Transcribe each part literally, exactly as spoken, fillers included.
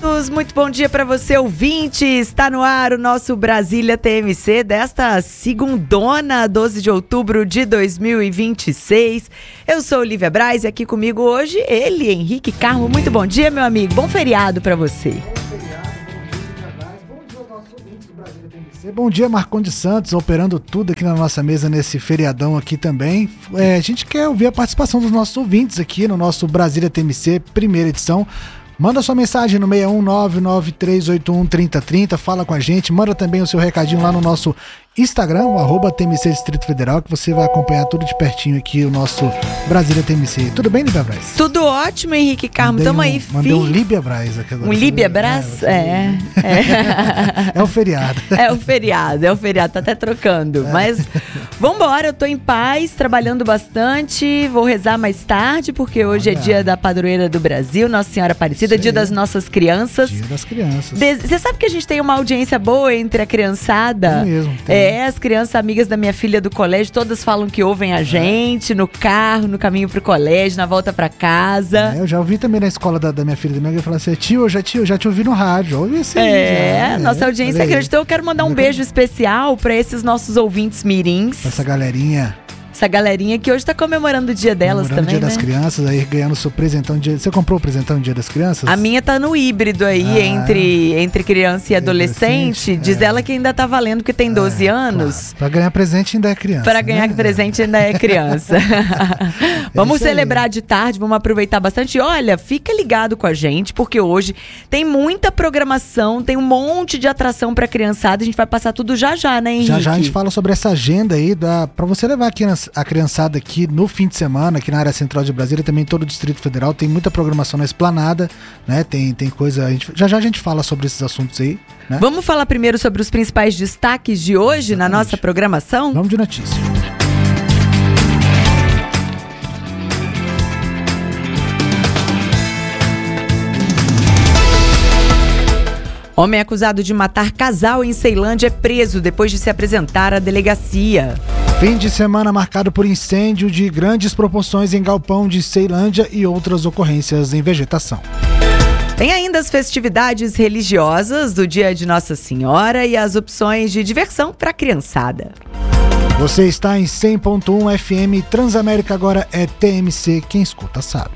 Muito bom dia para você, ouvinte. Está no ar o nosso Brasília T M C desta segundona, doze de outubro de dois mil e vinte e seis. Eu sou Olivia Braz e aqui comigo hoje ele, Henrique Carmo. Muito bom dia, meu amigo. Bom feriado para você. Bom feriado, bom dia, Olivia Braz. Bom dia aos nossos ouvintes do Brasília T M C. Bom dia, Marcondes Santos, operando tudo aqui na nossa mesa nesse feriadão aqui também. É, a gente quer ouvir a participação dos nossos ouvintes aqui no nosso Brasília T M C, primeira edição. Manda sua mensagem no seis um nove nove três oito um três zero três zero, fala com a gente, manda também o seu recadinho lá no nosso Instagram, o arroba T M C Distrito Federal, que você vai acompanhar tudo de pertinho aqui, o nosso Brasília T M C. Tudo bem, Líbia Braz? Tudo ótimo, Henrique Carmo, tamo um, aí, Mandei um Líbia Braz aqui agora. Um Líbia Braz? É. É. É. É o feriado. É o feriado, é o feriado, tá até trocando. É. Mas vambora, eu tô em paz, trabalhando bastante, vou rezar mais tarde, porque hoje Olha. é dia da padroeira do Brasil, Nossa Senhora Aparecida, dia das nossas crianças. Dia das crianças. Você sabe que a gente tem uma audiência boa entre a criançada? É mesmo. Tem. É, as crianças amigas da minha filha do colégio, todas falam que ouvem a gente no carro, no caminho pro colégio, na volta pra casa. É, eu já ouvi também na escola da, da minha filha, da minha, que falar assim, tio, eu já te, eu já te ouvi no rádio, ouvi assim. É, já, nossa é, audiência acreditou. Eu quero mandar um eu beijo quero... especial pra esses nossos ouvintes mirins. Pra essa galerinha. Essa galerinha que hoje tá comemorando o dia delas também, o dia né? das crianças, aí ganhando o seu presentão. Dia... Você comprou o presentão no dia das crianças? A minha tá no híbrido aí, ah, entre, entre criança e adolescente. adolescente Diz é. ela que ainda tá valendo, porque tem doze é, anos. Claro. Pra ganhar presente ainda é criança. Pra ganhar né? presente ainda é criança. Vamos é celebrar de tarde, vamos aproveitar bastante. E olha, fica ligado com a gente, porque hoje tem muita programação, tem um monte de atração pra criançada. A gente vai passar tudo já já, né, Henrique? Já já a gente fala sobre essa agenda aí, da, pra você levar aqui nas a criançada aqui no fim de semana, aqui na área central de Brasília, também todo o Distrito Federal, tem muita programação na Esplanada, né? Tem, tem coisa, a gente, já já a gente fala sobre esses assuntos aí, né? Vamos falar primeiro sobre os principais destaques de hoje Exatamente. na nossa programação? Vamos de notícia. Homem acusado de matar casal em Ceilândia é preso depois de se apresentar à delegacia. Fim de semana marcado por incêndio de grandes proporções em galpão de Ceilândia e outras ocorrências em vegetação. Tem ainda as festividades religiosas do Dia de Nossa Senhora e as opções de diversão para a criançada. Você está em cem ponto um F M, Transamérica agora é T M C, quem escuta sabe.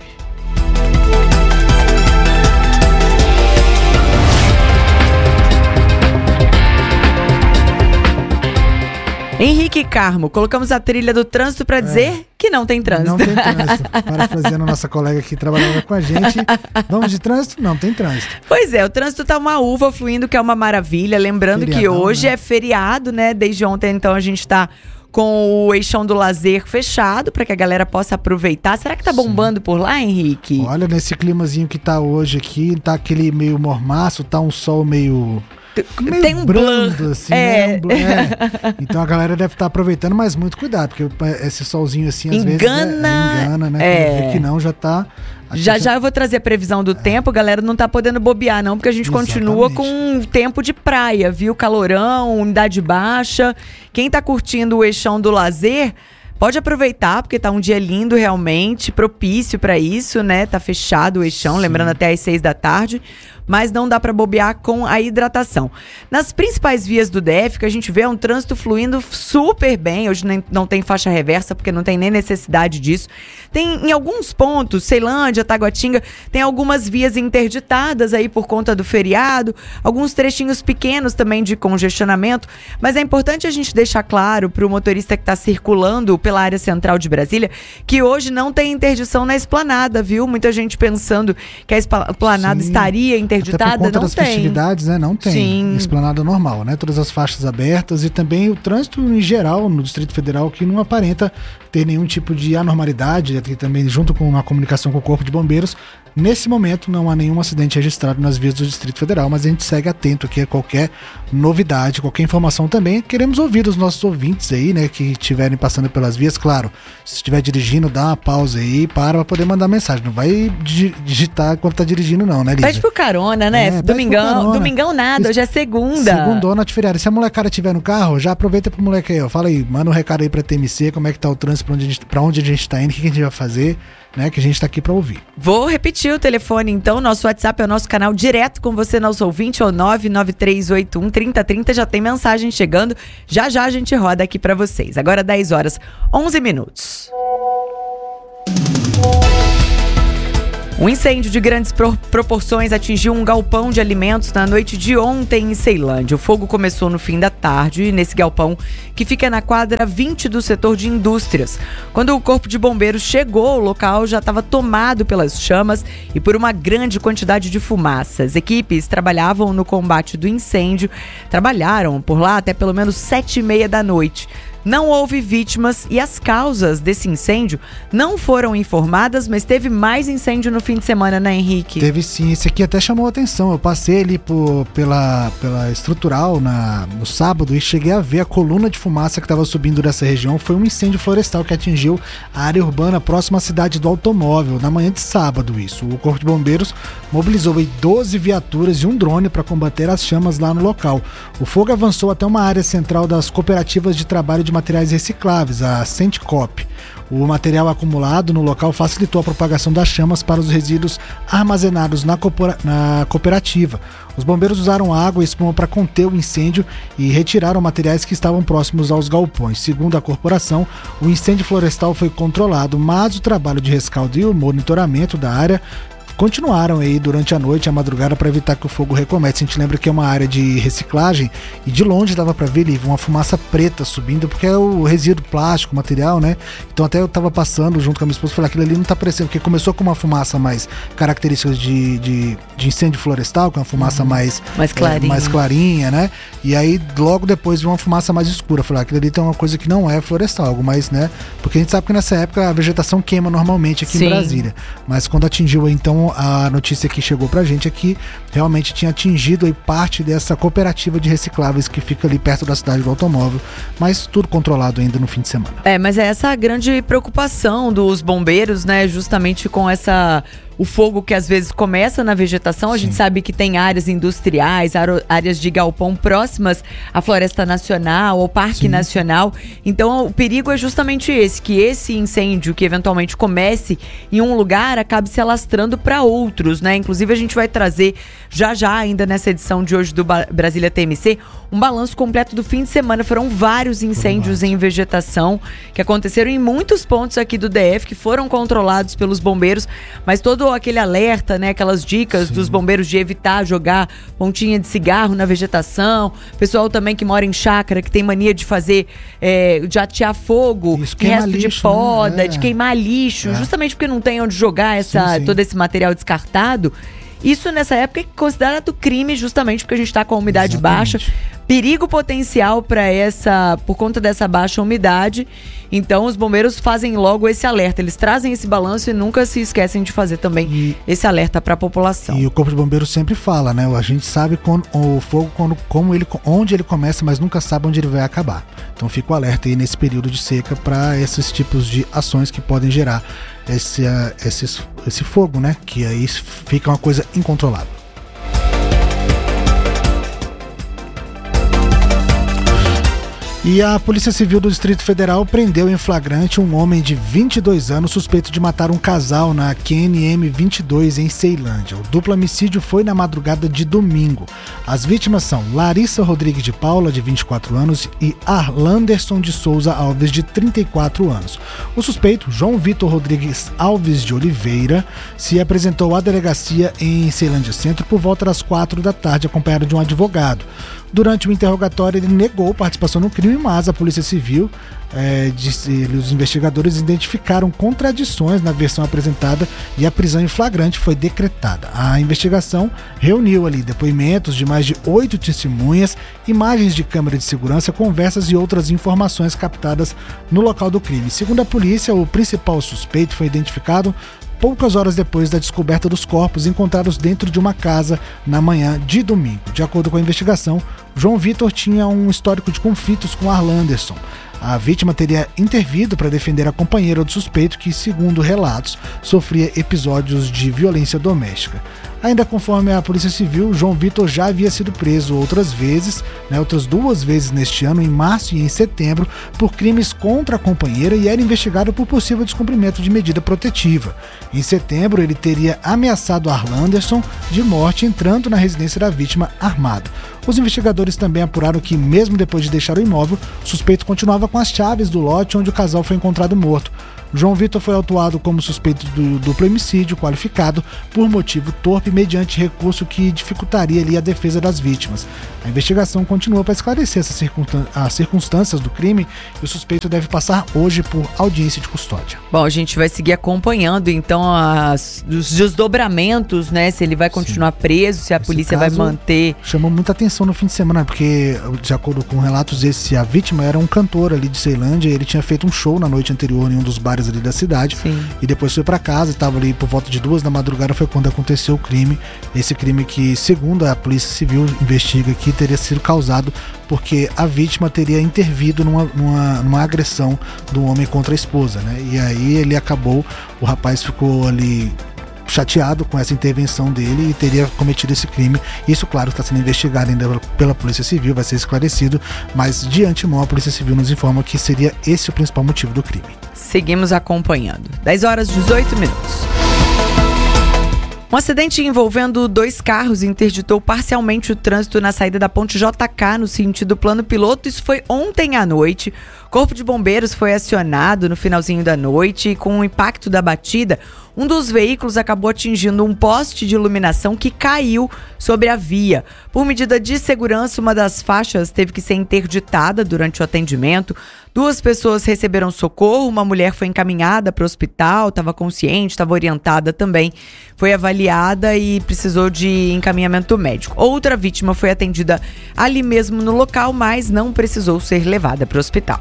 Henrique Carmo, colocamos a trilha do trânsito para dizer é. que não tem trânsito. Não tem trânsito. Parafraseando a nossa colega que trabalhava com a gente, vamos de trânsito? Não tem trânsito. Pois é, o trânsito tá uma uva fluindo, que é uma maravilha. Lembrando Feriadão, que hoje né? é feriado, né? Desde ontem, então, a gente tá com o eixão do lazer fechado para que a galera possa aproveitar. Será que tá bombando Sim. por lá, Henrique? Olha, nesse climazinho que tá hoje aqui, tá aquele meio mormaço, tá um sol meio... Meio tem um brando, blur. assim, é. né? é. Então a galera deve estar aproveitando, mas muito cuidado, porque esse solzinho assim, às engana, vezes, é, é, engana, né? É. Quando vê que não, já tá... Já já eu vou trazer a previsão do é. tempo, a galera não tá podendo bobear não, porque a gente Exatamente. continua com um tempo de praia, viu? Calorão, umidade baixa. Quem tá curtindo o eixão do lazer... Pode aproveitar, porque tá um dia lindo realmente, propício para isso, né? Tá fechado o eixão, Sim. lembrando até às seis da tarde, mas não dá para bobear com a hidratação. Nas principais vias do D F, que a gente vê é um trânsito fluindo super bem, hoje nem, não tem faixa reversa, porque não tem nem necessidade disso. Tem em alguns pontos, Ceilândia, Taguatinga, tem algumas vias interditadas aí por conta do feriado, alguns trechinhos pequenos também de congestionamento, mas é importante a gente deixar claro para o motorista que está circulando pela área central de Brasília, que hoje não tem interdição na esplanada, viu? Muita gente pensando que a esplanada Sim. estaria interditada, Até por conta não das tem. festividades, né? Não tem. Sim. Esplanada normal, né? Todas as faixas abertas e também o trânsito em geral no Distrito Federal, que não aparenta ter nenhum tipo de anormalidade, aqui também junto com a comunicação com o Corpo de Bombeiros. Nesse momento não há nenhum acidente registrado nas vias do Distrito Federal, mas a gente segue atento aqui a qualquer novidade, qualquer informação também. Queremos ouvir os nossos ouvintes aí, né, que estiverem passando pelas vias. Claro, se estiver dirigindo, dá uma pausa aí, para pra poder mandar mensagem. Não vai digitar enquanto tá dirigindo não, né, Lídia? Pede pro carona. carona, né? É, domingão, carona. domingão nada, Isso, hoje é segunda. Segundona de feriado. Se a molecada estiver no carro, já aproveita pro moleque aí, ó. Fala aí, manda um recado aí pra T M C, como é que tá o trânsito, pra onde a gente, pra onde a gente tá indo, o que a gente vai fazer, né? Que a gente tá aqui pra ouvir. Vou repetir o telefone, então. Nosso WhatsApp é o nosso canal direto com você, nosso ouvinte, ou nove nove três oito um, três zero três zero. Já tem mensagem chegando. Já já a gente roda aqui pra vocês. Agora dez horas, onze minutos. Um incêndio de grandes pro- proporções atingiu um galpão de alimentos na noite de ontem em Ceilândia. O fogo começou no fim da tarde nesse galpão que fica na quadra vinte do setor de indústrias. Quando o corpo de bombeiros chegou, o local já estava tomado pelas chamas e por uma grande quantidade de fumaça. As equipes trabalhavam no combate do incêndio, trabalharam por lá até pelo menos sete e meia da noite. Não houve vítimas e as causas desse incêndio não foram informadas, mas teve mais incêndio no fim de semana, né, Henrique? Teve sim, esse aqui até chamou a atenção. Eu passei ali por, pela, pela estrutural na, no sábado e cheguei a ver a coluna de fumaça que estava subindo dessa região. Foi um incêndio florestal que atingiu a área urbana próxima à cidade do automóvel, na manhã de sábado isso. O Corpo de Bombeiros mobilizou aí doze viaturas e um drone para combater as chamas lá no local. O fogo avançou até uma área central das cooperativas de trabalho de materiais recicláveis, a Centcop. O material acumulado no local facilitou a propagação das chamas para os resíduos armazenados na, coopera- na cooperativa. Os bombeiros usaram água e espuma para conter o incêndio e retiraram materiais que estavam próximos aos galpões. Segundo a corporação, o incêndio florestal foi controlado, mas o trabalho de rescaldo e o monitoramento da área continuaram aí durante a noite, a madrugada, para evitar que o fogo recomece. A gente lembra que é uma área de reciclagem e de longe dava para ver ali uma fumaça preta subindo, porque é o resíduo plástico, material, né? Então até eu tava passando junto com a minha esposa e falei, aquilo ali não tá parecendo, porque começou com uma fumaça mais característica de, de, de incêndio florestal, que é uma fumaça uhum. mais, mais, clarinha. É, mais clarinha, né? E aí logo depois veio uma fumaça mais escura. Eu falei, aquilo ali tem uma coisa que não é florestal, algo mais, né? Porque a gente sabe que nessa época a vegetação queima normalmente aqui Sim. em Brasília. Mas quando atingiu aí, então, a notícia que chegou pra gente é que realmente tinha atingido aí parte dessa cooperativa de recicláveis que fica ali perto da cidade do automóvel, mas tudo controlado ainda no fim de semana. É, mas é essa a grande preocupação dos bombeiros, né, justamente com essa... o fogo que às vezes começa na vegetação. A Sim. gente sabe que tem áreas industriais, áreas de galpão próximas à Floresta Nacional, ao Parque Sim. Nacional. Então o perigo é justamente esse, que esse incêndio que eventualmente comece em um lugar acabe se alastrando para outros, né? Inclusive a gente vai trazer já já ainda nessa edição de hoje do Brasília T M C um balanço completo do fim de semana. Foram vários incêndios em vegetação que aconteceram em muitos pontos aqui do D F, que foram controlados pelos bombeiros, mas todo aquele alerta, né, aquelas dicas Sim. dos bombeiros de evitar jogar pontinha de cigarro na vegetação, pessoal também que mora em chácara, que tem mania de fazer, é, de atear fogo, Isso, resto lixo, de poda, né? é. de queimar lixo, é. justamente porque não tem onde jogar essa, sim, sim. todo esse material descartado. Isso nessa época é considerado crime, justamente porque a gente está com a umidade Exatamente. baixa. Perigo potencial para essa, por conta dessa baixa umidade. Então os bombeiros fazem logo esse alerta. Eles trazem esse balanço e nunca se esquecem de fazer também e, esse alerta para a população. E o Corpo de Bombeiros sempre fala, né? A gente sabe quando, o fogo, quando, como ele, onde ele começa, mas nunca sabe onde ele vai acabar. Então fica o alerta aí nesse período de seca para esses tipos de ações que podem gerar esse, uh, esse, esse fogo, né? Que aí fica uma coisa incontrolável. E a Polícia Civil do Distrito Federal prendeu em flagrante um homem de vinte e dois anos suspeito de matar um casal na Q N M vinte e dois em Ceilândia. O duplo homicídio foi na madrugada de domingo. As vítimas são Larissa Rodrigues de Paula, de vinte e quatro anos, e Arlanderson de Souza Alves, de trinta e quatro anos. O suspeito, João Vitor Rodrigues Alves de Oliveira, se apresentou à delegacia em Ceilândia Centro por volta das quatro da tarde, acompanhado de um advogado. Durante o interrogatório, ele negou participação no crime, mas a Polícia Civil, é, disse, os investigadores identificaram contradições na versão apresentada e a prisão em flagrante foi decretada. A investigação reuniu ali depoimentos de mais de oito testemunhas, imagens de câmera de segurança, conversas e outras informações captadas no local do crime. Segundo a polícia, o principal suspeito foi identificado poucas horas depois da descoberta dos corpos encontrados dentro de uma casa na manhã de domingo. De acordo com a investigação, João Vitor tinha um histórico de conflitos com Arlanderson. A vítima teria intervido para defender a companheira do suspeito, que, segundo relatos, sofria episódios de violência doméstica. Ainda conforme a Polícia Civil, João Vitor já havia sido preso outras vezes, né, outras duas vezes neste ano, em março e em setembro, por crimes contra a companheira e era investigado por possível descumprimento de medida protetiva. Em setembro, ele teria ameaçado Arlanderson de morte entrando na residência da vítima armado. Os investigadores também apuraram que, mesmo depois de deixar o imóvel, o suspeito continuava com as chaves do lote onde o casal foi encontrado morto. João Vitor foi autuado como suspeito do duplo homicídio qualificado por motivo torpe mediante recurso que dificultaria ali a defesa das vítimas. A investigação continua para esclarecer essas circunstân- as circunstâncias do crime e o suspeito deve passar hoje por audiência de custódia. Bom, a gente vai seguir acompanhando então as, os desdobramentos, né? Se ele vai continuar Sim. preso, se a Esse polícia vai manter. Chamou muita atenção no fim de semana, porque, de acordo com relatos, esse, a vítima era um cantor ali de Ceilândia, ele tinha feito um show na noite anterior em um dos bares ali da cidade. Sim. E depois foi para casa, estava ali por volta de duas da madrugada, foi quando aconteceu o crime. Esse crime que, segundo a Polícia Civil investiga aqui, teria sido causado porque a vítima teria intervido numa, numa, numa agressão do homem contra a esposa, né? E aí ele acabou, o rapaz ficou ali chateado com essa intervenção dele e teria cometido esse crime. Isso, claro, está sendo investigado ainda pela Polícia Civil, vai ser esclarecido, mas de antemão a Polícia Civil nos informa que seria esse o principal motivo do crime. Seguimos acompanhando. dez horas e dezoito minutos. Um acidente envolvendo dois carros interditou parcialmente o trânsito na saída da ponte J K no sentido plano piloto. Isso foi ontem à noite. O Corpo de Bombeiros foi acionado no finalzinho da noite e com o impacto da batida, um dos veículos acabou atingindo um poste de iluminação que caiu sobre a via. Por medida de segurança, uma das faixas teve que ser interditada durante o atendimento. Duas pessoas receberam socorro, uma mulher foi encaminhada para o hospital, estava consciente, estava orientada também, foi avaliada e precisou de encaminhamento médico. Outra vítima foi atendida ali mesmo no local, mas não precisou ser levada para o hospital.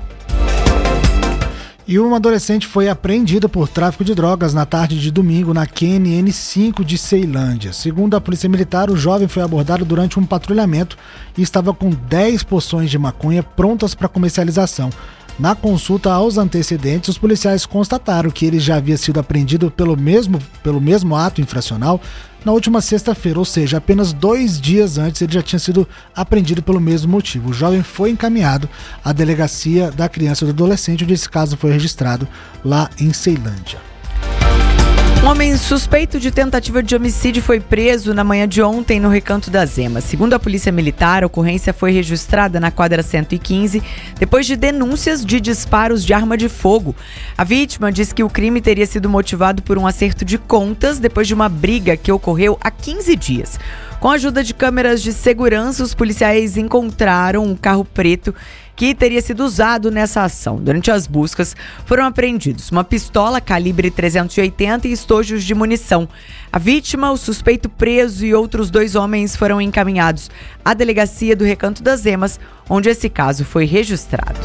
E uma adolescente foi apreendida por tráfico de drogas na tarde de domingo na Q N N cinco de Ceilândia. Segundo a Polícia Militar, o jovem foi abordado durante um patrulhamento e estava com dez porções de maconha prontas para comercialização. Na consulta aos antecedentes, os policiais constataram que ele já havia sido apreendido pelo mesmo, pelo mesmo ato infracional na última sexta-feira, ou seja, apenas dois dias antes ele já tinha sido apreendido pelo mesmo motivo. O jovem foi encaminhado à delegacia da criança e do adolescente, onde esse caso foi registrado lá em Ceilândia. Um homem suspeito de tentativa de homicídio foi preso na manhã de ontem no Recanto das Emas. Segundo a Polícia Militar, a ocorrência foi registrada na quadra cento e quinze depois de denúncias de disparos de arma de fogo. A vítima diz que o crime teria sido motivado por um acerto de contas depois de uma briga que ocorreu há quinze dias. Com a ajuda de câmeras de segurança, os policiais encontraram um carro preto que teria sido usado nessa ação. Durante as buscas, foram apreendidos uma pistola calibre trezentos e oitenta e estojos de munição. A vítima, o suspeito preso e outros dois homens foram encaminhados à delegacia do Recanto das Emas, onde esse caso foi registrado.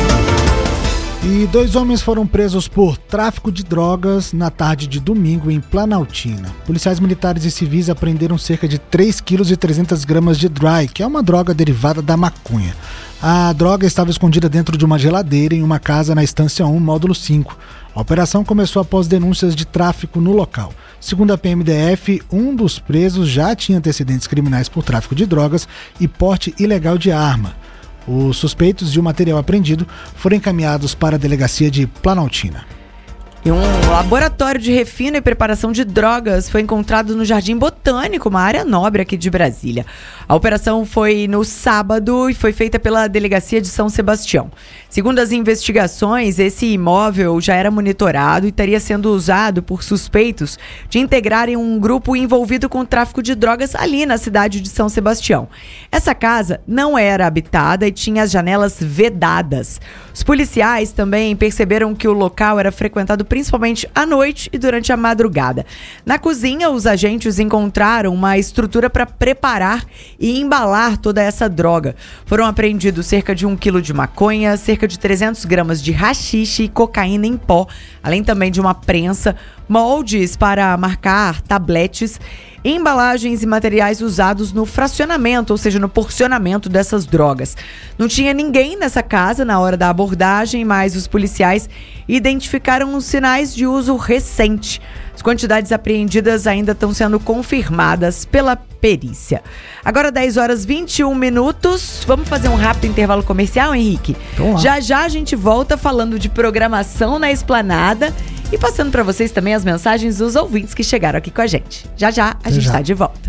E dois homens foram presos por tráfico de drogas na tarde de domingo em Planaltina. Policiais militares e civis apreenderam cerca de três quilos e trezentas gramas de dry, que é uma droga derivada da maconha. A droga estava escondida dentro de uma geladeira em uma casa na Estância um, módulo cinco. A operação começou após denúncias de tráfico no local. Segundo a P M D F, um dos presos já tinha antecedentes criminais por tráfico de drogas e porte ilegal de arma. Os suspeitos e o material apreendido foram encaminhados para a delegacia de Planaltina. E um laboratório de refino e preparação de drogas foi encontrado no Jardim Botânico, uma área nobre aqui de Brasília. A operação foi no sábado e foi feita pela Delegacia de São Sebastião. Segundo as investigações, esse imóvel já era monitorado e estaria sendo usado por suspeitos de integrarem um grupo envolvido com o tráfico de drogas ali na cidade de São Sebastião. Essa casa não era habitada e tinha as janelas vedadas. Os policiais também perceberam que o local era frequentado principalmente à noite e durante a madrugada. Na cozinha, os agentes encontraram uma estrutura para preparar e embalar toda essa droga. Foram apreendidos cerca de um quilo de maconha, cerca de trezentos gramas de haxixe e cocaína em pó, além também de uma prensa, moldes para marcar tabletes embalagens e materiais usados no fracionamento, ou seja, no porcionamento dessas drogas. Não tinha ninguém nessa casa na hora da abordagem, mas os policiais identificaram os sinais de uso recente. As quantidades apreendidas ainda estão sendo confirmadas pela perícia. Agora dez horas e vinte e um minutos. Vamos fazer um rápido intervalo comercial, Henrique? Já já a gente volta falando de programação na Esplanada e passando para vocês também as mensagens dos ouvintes que chegaram aqui com a gente. Já já a Até gente está de volta.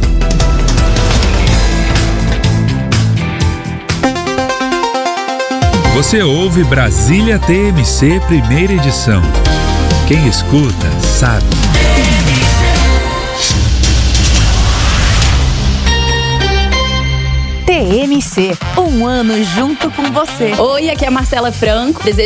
Você ouve Brasília T M C, primeira edição. Quem escuta, sabe. T M C, um ano junto com você. Oi, aqui é a Marcela Franco. Desejo